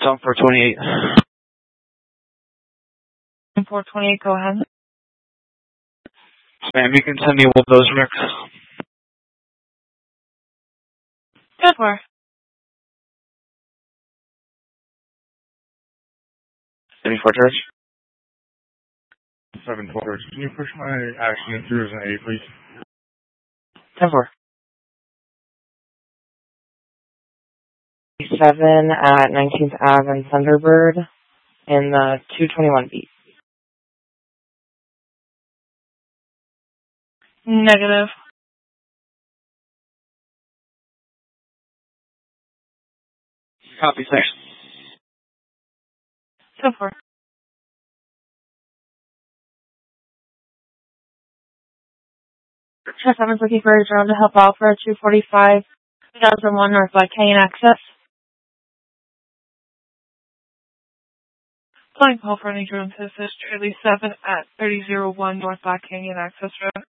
Tom 428. 428, go ahead. Ma'am, you can send me one of those Ricks. Good work. Any Fortress? 7 Fortress. Can you push my accident through as an 8, please? 10-4. 7 at 19th Ave and Thunderbird in the 221 beat. Negative. Copy, thanks. 10-4. Chef, I'm looking for a drone to help out for a 245 2001 North Black Canyon access. Flying call for any drone to assist Charlie 7 at 3001 North Black Canyon access road.